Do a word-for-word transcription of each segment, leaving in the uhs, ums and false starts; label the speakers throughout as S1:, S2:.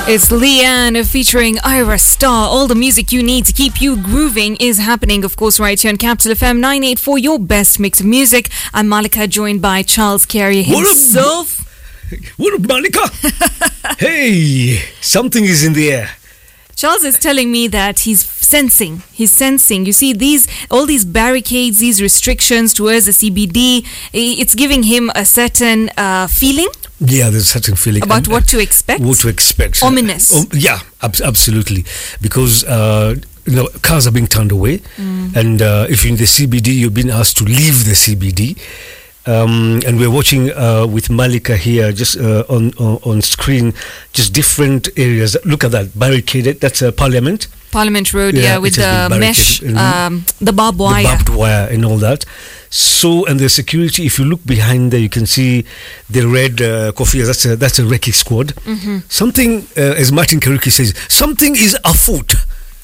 S1: It's Leanne featuring Ira Star. All the music you need to keep you grooving is happening, of course, right here on Capital F M nine eighty-four, your best mix of music. I'm Malika, joined by Charles Carrier himself.
S2: What up, what up Malika? Hey, something is in the air.
S1: Charles is telling me that he's sensing, he's sensing. You see, these all these barricades, these restrictions towards the C B D, it's giving him a certain uh, feeling.
S2: Yeah, there's a certain feeling
S1: about
S2: and,
S1: what to expect.
S2: What to expect?
S1: Ominous.
S2: Uh, um, yeah, ab- absolutely. Because uh, you know, cars are being turned away, mm. and uh, if you're in the C B D, you've been asked to leave the C B D. Um, and we're watching uh, with Malika here, just uh, on, on on screen, just different areas. Look at that, barricaded. That's uh, Parliament.
S1: Parliament Road, yeah, yeah with the mesh, um, the barbed wire,
S2: the barbed wire, and all that. So, and the security. If you look behind there, you can see the red uh, coffee. That's a that's a recce squad. Mm-hmm. Something, uh, as Martin Karuki says, something is afoot.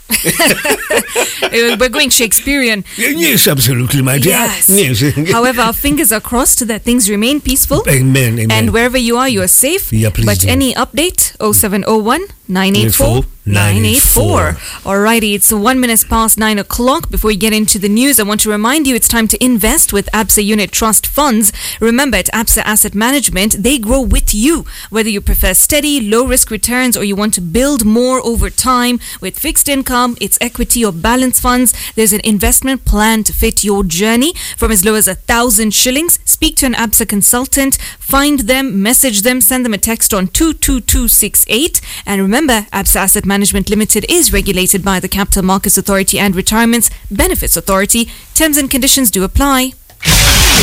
S1: We're going Shakespearean.
S2: Yes, absolutely, my dear.
S1: Yes.
S2: Yes.
S1: However, our fingers are crossed that things remain peaceful.
S2: Amen, amen.
S1: And wherever you are, you are safe.
S2: Yeah, please.
S1: But
S2: do.
S1: any update? oh seven oh one, nine eight four, nine eight four. Alrighty, it's one minute past nine o'clock. Before we get into the news, I want to remind you it's time to invest with ABSA Unit Trust Funds. Remember, at ABSA Asset Management, they grow with you. Whether you prefer steady, low-risk returns or you want to build more over time with fixed income, it's equity or balance funds, there's an investment plan to fit your journey from as low as a thousand shillings. Speak to an ABSA consultant, find them, message them, send them a text on two two two six eight. And remember, ABSA Asset Management Limited is regulated by the Capital Markets Authority and Retirements Benefits Authority. Terms and conditions do apply.